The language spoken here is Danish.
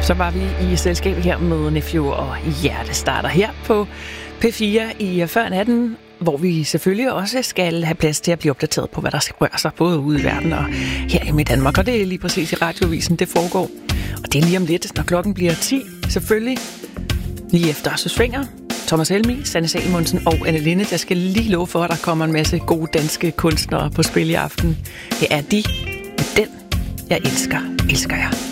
Så var vi i selskab her med Nephew og Hjertestarter her på P4 i Før Natten, hvor vi selvfølgelig også skal have plads til at blive opdateret på, hvad der rører sig både ude i verden og her i Danmark. Og det er lige præcis i Radioavisen, det foregår. Og det er lige om lidt, når klokken bliver 10, selvfølgelig. Lige efter så svinger Thomas Helmig, Sanne Salomonsen og Anne Linde. Jeg skal lige love for, at der kommer en masse gode danske kunstnere på spil i aften. Det er de, med den jeg elsker, elsker jeg.